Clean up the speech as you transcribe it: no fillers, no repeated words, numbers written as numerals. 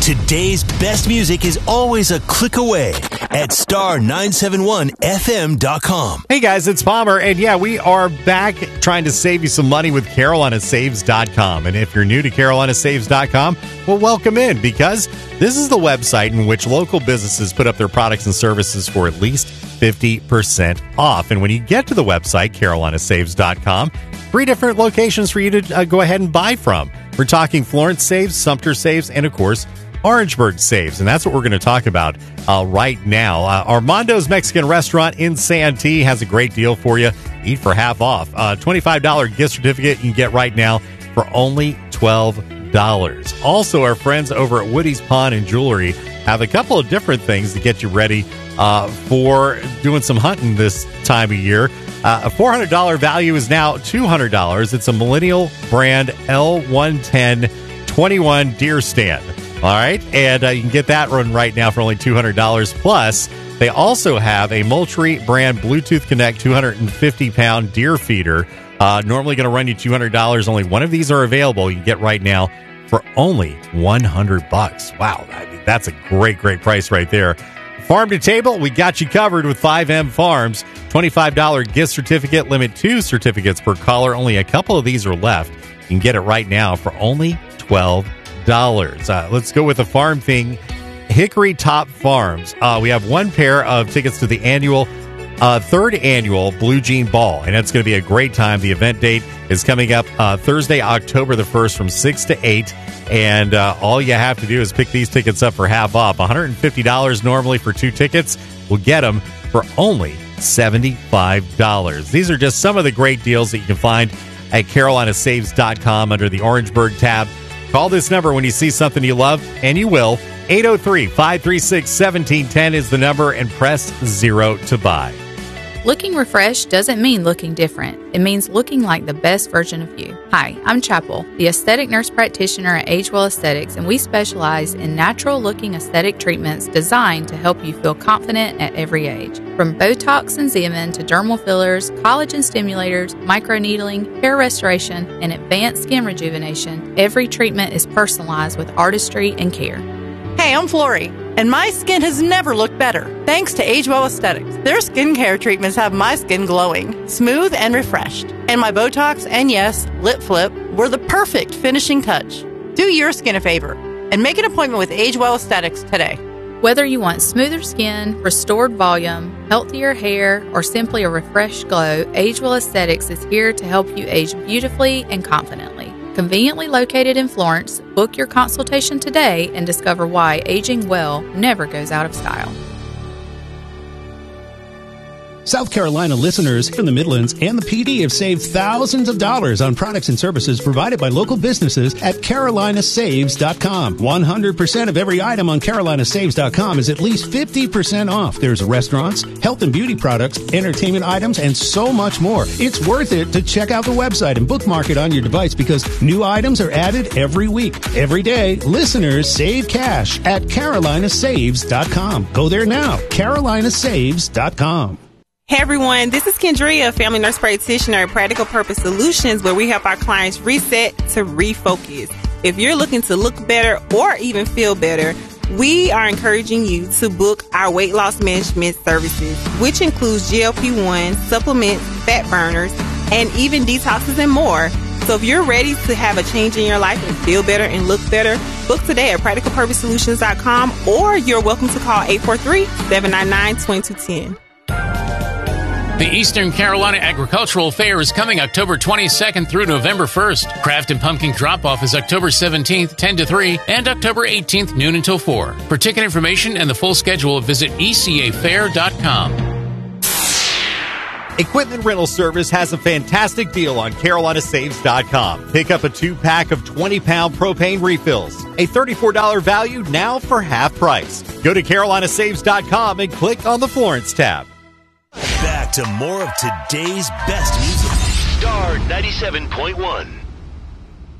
Today's best music is always a click away at star971fm.com. Hey guys, it's Palmer, and yeah, we are back trying to save you some money with CarolinaSaves.com. And if you're new to CarolinaSaves.com, well, welcome in, because this is the website in which local businesses put up their products and services for at least 50% off. And when you get to the website, CarolinaSaves.com, 3 different locations for you to go ahead and buy from. We're talking Florence Saves, Sumter Saves, and of course, Orangeburg Saves, and that's what we're going to talk about right now. Armando's Mexican Restaurant in Santee has a great deal for you. Eat for half off. $25 gift certificate you can get right now for only $12. Also, our friends over at Woody's Pawn and Jewelry have a couple of different things to get you ready for doing some hunting this time of year. A $400 value is now $200. It's a Millennial brand L110 21 deer stand. All right, and you can get that run right now for only $200. Plus, they also have a Moultrie brand Bluetooth Connect 250-pound deer feeder. Normally going to run you $200. Only one of these are available. You can get right now for only $100. Wow, I mean, that's a great price right there. Farm to table, we got you covered with 5M Farms. $25 gift certificate, limit 2 certificates per caller. Only a couple of these are left. You can get it right now for only $12. Let's go with the farm thing. Hickory Top Farms. We have one pair of tickets to the third annual Blue Jean Ball, and it's going to be a great time. The event date is coming up Thursday, October the 1st from 6 to 8, and all you have to do is pick these tickets up for half off. $150 normally for 2 tickets. We'll get them for only $75. These are just some of the great deals that you can find at CarolinaSaves.com under the Orangeburg tab. Call this number when you see something you love, and you will. 803-536-1710 is the number, and press 0 to buy. Looking refreshed doesn't mean looking different. It means looking like the best version of you. Hi, I'm Chapel, the aesthetic nurse practitioner at Agewell Aesthetics, and we specialize in natural-looking aesthetic treatments designed to help you feel confident at every age. From Botox and Xeomin to dermal fillers, collagen stimulators, microneedling, hair restoration, and advanced skin rejuvenation, every treatment is personalized with artistry and care. Hey, I'm Flory, and my skin has never looked better, thanks to Agewell Aesthetics. Their skincare treatments have my skin glowing, smooth, and refreshed. And my Botox and, yes, lip flip were the perfect finishing touch. Do your skin a favor and make an appointment with Agewell Aesthetics today. Whether you want smoother skin, restored volume, healthier hair, or simply a refreshed glow, Agewell Aesthetics is here to help you age beautifully and confidently. Conveniently located in Florence, book your consultation today and discover why aging well never goes out of style. South Carolina listeners from the Midlands and the PD have saved thousands of dollars on products and services provided by local businesses at CarolinaSaves.com. 100% of every item on CarolinaSaves.com is at least 50% off. There's restaurants, health and beauty products, entertainment items, and so much more. It's worth it to check out the website and bookmark it on your device because new items are added every week. Every day, listeners save cash at CarolinaSaves.com. Go there now, CarolinaSaves.com. Hey everyone, this is Kendria, family nurse practitioner at Practical Purpose Solutions, where we help our clients reset to refocus. If you're looking to look better or even feel better, we are encouraging you to book our weight loss management services, which includes GLP-1, supplements, fat burners, and even detoxes and more. So if you're ready to have a change in your life and feel better and look better, book today at practicalpurposesolutions.com, or you're welcome to call 843-799-2210. The Eastern Carolina Agricultural Fair is coming October 22nd through November 1st. Craft and pumpkin drop-off is October 17th, 10 to 3, and October 18th, noon until 4. For ticket information and the full schedule, visit ecafair.com. Equipment Rental Service has a fantastic deal on CarolinaSaves.com. Pick up a 2-pack of 20-pound propane refills. A $34 value now for half price. Go to CarolinaSaves.com and click on the Florence tab. Back to more of today's best music. Star 97.1.